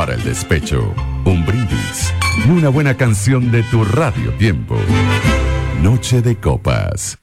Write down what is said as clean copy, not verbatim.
para el despecho, un brindis y una buena canción de tu Radio Tiempo. Noche de Copas.